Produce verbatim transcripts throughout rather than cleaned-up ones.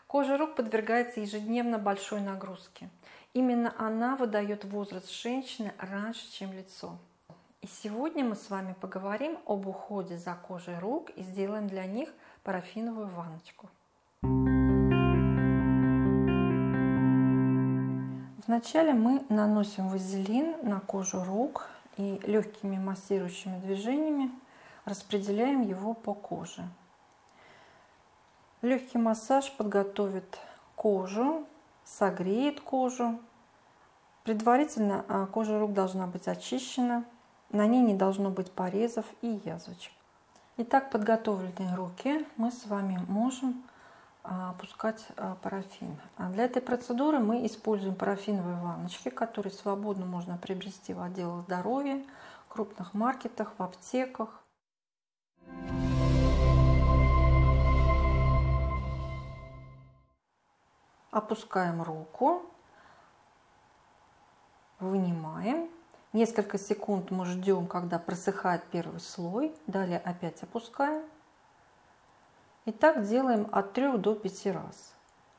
Кожа рук подвергается ежедневно большой нагрузке. Именно она выдает возраст женщины раньше, чем лицо. И сегодня мы с вами поговорим об уходе за кожей рук и сделаем для них парафиновую ванночку. Вначале мы наносим вазелин на кожу рук и легкими массирующими движениями распределяем его по коже. Легкий массаж подготовит кожу, согреет кожу. Предварительно кожа рук должна быть очищена, на ней не должно быть порезов и язвочек. Итак, подготовленные руки мы с вами можем опускать парафин. Для этой процедуры мы используем парафиновые ванночки, которые свободно можно приобрести в отделах здоровья, крупных маркетах, в аптеках. Опускаем руку, вынимаем. Несколько секунд мы ждем, когда просыхает первый слой. Далее опять опускаем. И так делаем от трёх до пяти раз.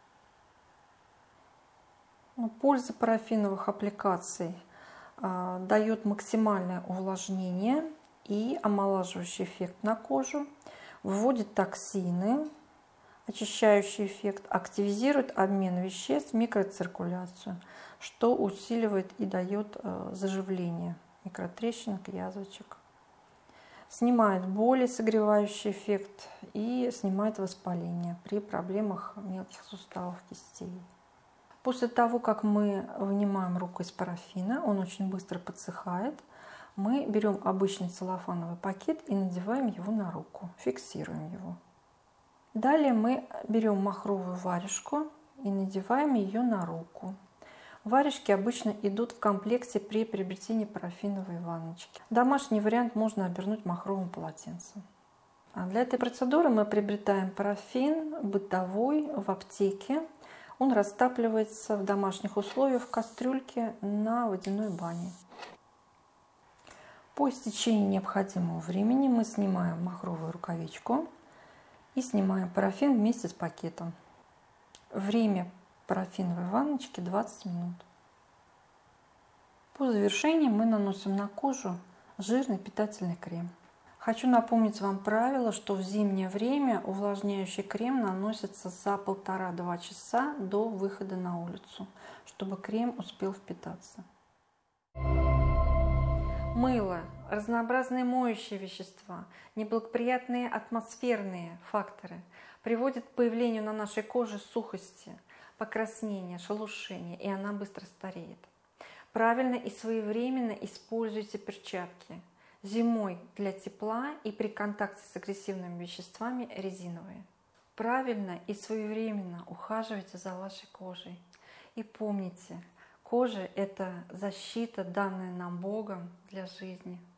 Польза парафиновых аппликаций э, дает максимальное увлажнение и омолаживающий эффект на кожу, вводит токсины, очищающий эффект, активизирует обмен веществ, микроциркуляцию, что усиливает и дает э, заживление микротрещинок, язвочек. Снимает боли, согревающий эффект и снимает воспаление при проблемах мелких суставов кистей. После того, как мы вынимаем руку из парафина, он очень быстро подсыхает, мы берем обычный целлофановый пакет и надеваем его на руку, фиксируем его. Далее мы берем махровую варежку и надеваем ее на руку. Варежки обычно идут в комплекте при приобретении парафиновой ванночки. Домашний вариант можно обернуть махровым полотенцем. А для этой процедуры мы приобретаем парафин бытовой в аптеке. Он растапливается в домашних условиях в кастрюльке на водяной бане. По истечении необходимого времени мы снимаем махровую рукавичку и снимаем парафин вместе с пакетом. Время парафиновой ванночки двадцать минут. По завершении мы наносим на кожу жирный питательный крем. Хочу напомнить вам правило, что в зимнее время увлажняющий крем наносится за полтора-два часа до выхода на улицу, чтобы крем успел впитаться. Мыло, разнообразные моющие вещества, неблагоприятные атмосферные факторы приводят к появлению на нашей коже сухости, покраснения, шелушения, и она быстро стареет. Правильно и своевременно используйте перчатки. Зимой для тепла и при контакте с агрессивными веществами резиновые. Правильно и своевременно ухаживайте за вашей кожей. И помните, кожа – это защита, данная нам Богом для жизни.